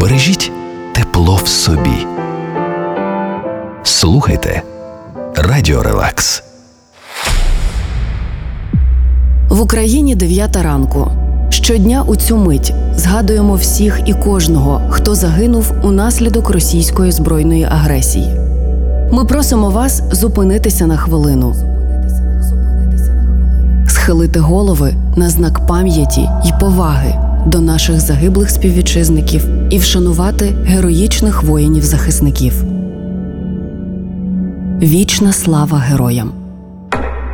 Бережіть тепло в собі. Слухайте Радіо Релакс. В Україні 9 ранку. Щодня у цю мить згадуємо всіх і кожного, хто загинув унаслідок російської збройної агресії. Ми просимо вас зупинитися на хвилину, схилити голови на знак пам'яті й поваги до наших загиблих співвітчизників і вшанувати героїчних воїнів-захисників. Вічна слава героям!